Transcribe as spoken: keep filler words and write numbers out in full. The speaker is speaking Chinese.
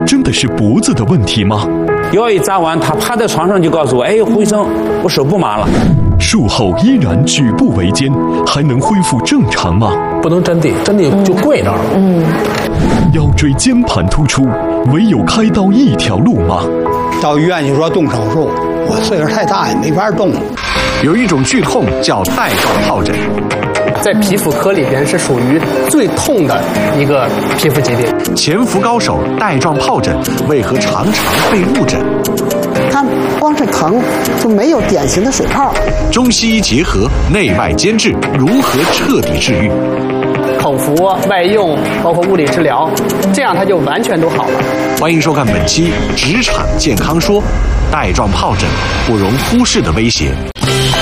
真的是脖子的问题吗？ 药一扎完，他趴在床上就告诉我：“哎，胡医生，我手不麻了。” 术后依然举步维艰，还能恢复正常吗？ 不能针地，针地就跪那儿了。 嗯， 腰椎间盘突出，唯有开刀一条路吗？ 到医院就说动手术，我岁数太大也没法动。 有一种剧痛叫带状疱疹， 在皮肤科里边是属于最痛的一个皮肤疾病。 潜伏高手带状疱疹为何常常被误诊？ 它光是疼，就没有典型的水泡。 中西医结合，内外兼治，如何彻底治愈？ 口服、外用，包括物理治疗，这样它就完全都好了。 欢迎收看本期《职场健康说》，带状疱疹不容忽视的威胁。